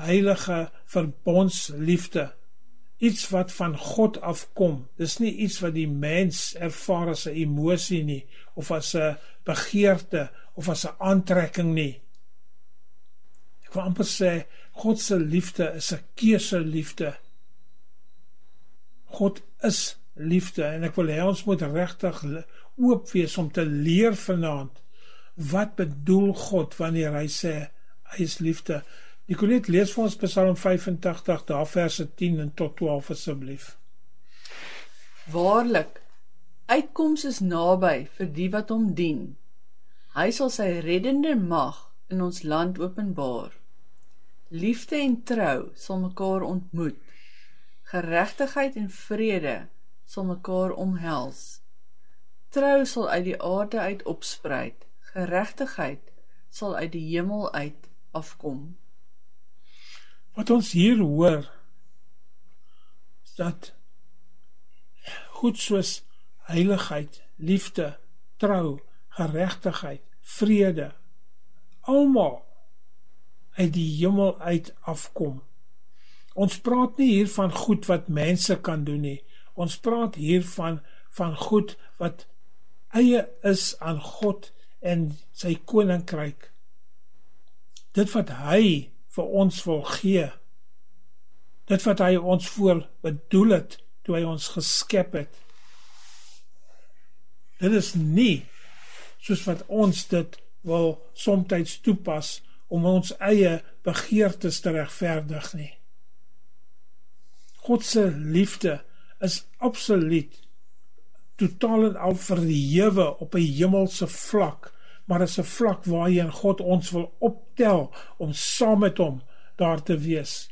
heilige verbondsliefde. Iets wat van God afkom. Dis nie iets wat die mens ervaar as 'n emosie nie, of as 'n begeerte, of as 'n aantrekking nie. Ek wil amper sê, God se liefde is 'n keuseliefde. God is liefde, en ek wil hê ons moet regtig oop wees om te leer vanaand, wat bedoel God wanneer hy sê, hy is liefde. Nicolet, lees vir ons Psalm 85, daar verse 10 en tot 12 asseblief. Waarlik, uitkoms is naby vir die wat hom dien. Hy sal sy reddende mag in ons land openbaar. Liefde en trou sal mekaar ontmoet. Geregtigheid en vrede sal mekaar omhels. Trou sal uit die aarde uit opspruit. Geregtigheid sal uit die hemel uit afkom. Wat ons hier hoor, is dat goed soos heiligheid, liefde, trou, geregtigheid, vrede, almal uit die hemel uit afkom. Ons praat nie hier van goed wat mense kan doen nie. Ons praat hier van goed wat eie is aan God en sy koninkryk. Dit wat hy vir ons wil gee. Dit wat hy ons voor bedoel het, toe hy ons geskep het. Dit is nie soos wat ons dit wil somtyds toepas om ons eie begeertes te regverdig nie. God se liefde is absoluut, totaal en al verhewe op 'n hemelse vlak, maar is 'n vlak waarheen God ons wil optel om saam met hom daar te wees.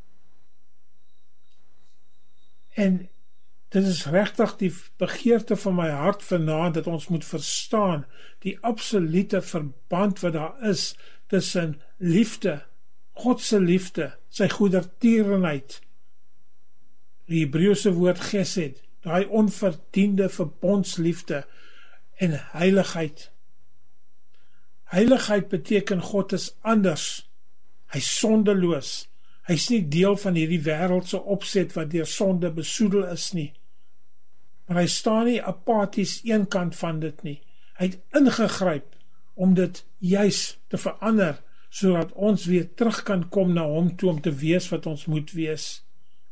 En dit is regtig die begeerte van my hart vanaand, dat ons moet verstaan die absolute verband wat daar is tussen liefde, God se liefde, sy goedertierenheid, die Hebreëse woord gesed, daai onverdiende verbondsliefde, en heiligheid. Heiligheid beteken God is anders. Hy is sondeloos. Hy is nie deel van hierdie wêreldse opset wat deur sonde besoedel is nie. Maar hy staan nie apaties een kant van dit nie. Hy het ingegryp om dit juis te verander, sodat ons weer terug kan kom na hom toe om te wees wat ons moet wees.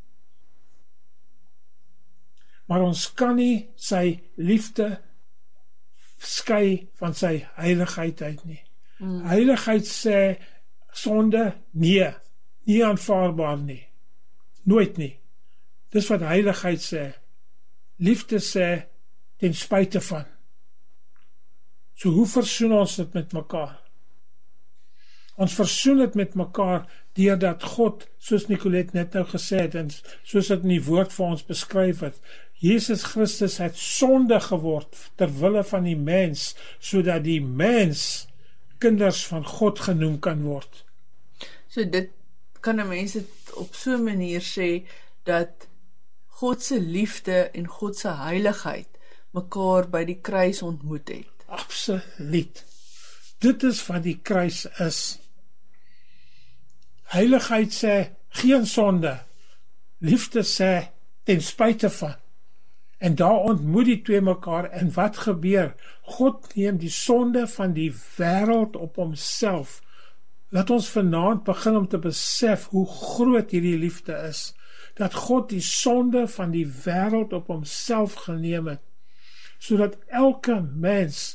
Maar ons kan nie sy liefde skei van sy heiligheid uit nie. Heiligheid sê sonde, nee, nie aanvaarbaar nie. Nooit nie. Dis wat heiligheid sê. Liefde sê ten spyte van. So hoe versoen ons dit met mekaar? Ons versoen dit met mekaar deurdat God, soos Nicolet net nou gesê het, en soos dit in die woord vir ons beskryf het, Jesus Christus het sonde geword ter wille van die mens, sodat die mens kinders van God genoem kan word. So dit kan 'n mens dit op so 'n manier sê, dat God se liefde en God se heiligheid mekaar by die kruis ontmoet het. Absoluut. Dit is wat die kruis is. Heiligheid sê geen sonde. Liefde sê ten spyte van. En daar ontmoet die twee mekaar, en wat gebeur? God neem die sonde van die wêreld op homself. Laat ons vanaand begin om te besef hoe groot hierdie liefde is. Dat God die sonde van die wêreld op homself geneem het, sodat elke mens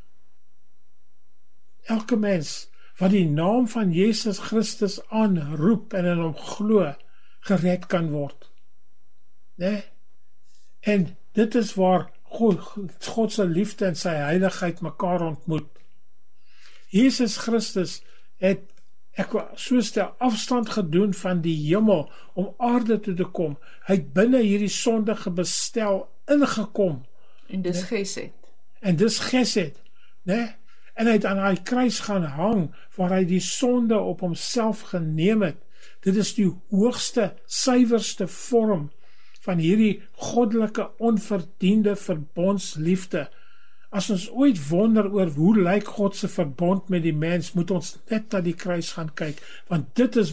wat die naam van Jesus Christus aanroep en in hom glo, gered kan word. Nee? En dit is waar God se liefde en sy heiligheid mekaar ontmoet. Jesus Christus het soos die afstand gedoen van die hemel om aarde toe te kom. Hy het binne hierdie sondige bestel ingekom. En dis gesed. En dis gesed, né? En hy het aan hy kruis gaan hang, waar hy die sonde op homself geneem het. Dit is die hoogste, suiwerste vorm van hierdie goddelike, onverdiende verbondsliefde. As ons ooit wonder oor hoe lyk God se verbond met die mens, moet ons net na die kruis gaan kyk, want dit is